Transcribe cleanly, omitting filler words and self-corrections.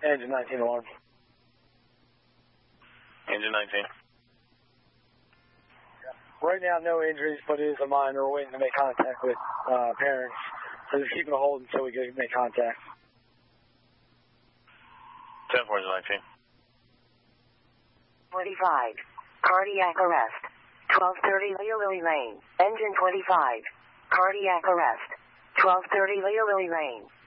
Engine 19 alarm. Engine 19. Right now, no injuries, but it is a minor. We're waiting to make contact with parents. So just keeping a hold until we can make contact. 10-4, engine 19. 25. Cardiac arrest. 1230 Leo Lily Lane. Engine 25. Cardiac arrest. 1230 Leo Lily Lane.